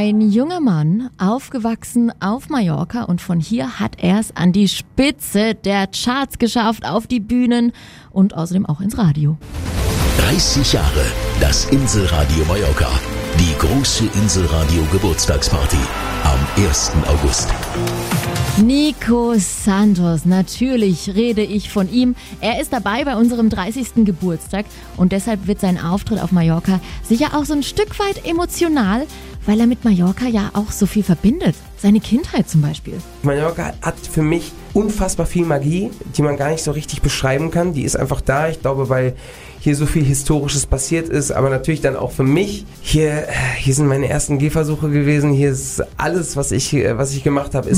Ein junger Mann, aufgewachsen auf Mallorca, und von hier hat er es an die Spitze der Charts geschafft, auf die Bühnen und außerdem auch ins Radio. 30 Jahre, das Inselradio Mallorca. Die große Inselradio Geburtstagsparty am 1. August. Nico Santos, natürlich rede ich von ihm. Er ist dabei bei unserem 30. Geburtstag und deshalb wird sein Auftritt auf Mallorca sicher auch so ein Stück weit emotional, weil er mit Mallorca ja auch so viel verbindet. Seine Kindheit zum Beispiel. Mallorca hat für mich unfassbar viel Magie, die man gar nicht so richtig beschreiben kann. Die ist einfach da, ich glaube, weil hier so viel Historisches passiert ist, aber natürlich dann auch für mich. Hier sind meine ersten Gehversuche gewesen, hier ist alles, was ich gemacht habe, ist